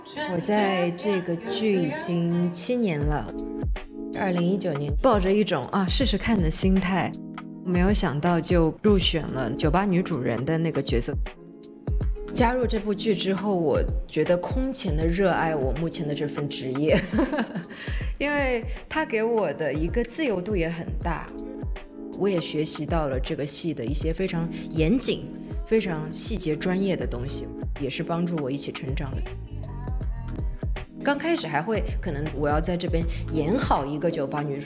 我在这个剧已经7年了，2019年抱着一种试试看的心态，没有想到就入选了酒吧女主人的那个角色。加入这部剧之后，我觉得空前的热爱我目前的这份职业因为它给我的一个自由度也很大，我也学习到了这个戏的一些非常严谨、非常细节专业的东西，也是帮助我一起成长的。刚开始还会可能我要在这边演好一个酒吧女主